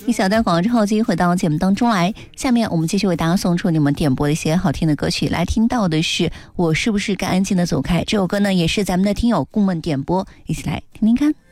一小段广告之后，继续回到节目当中来。下面我们继续为大家送出你们点播的一些好听的歌曲，来听到的是《我是不是该安静的走开》这首歌呢，也是咱们的听友顾梦点播，一起来听听看。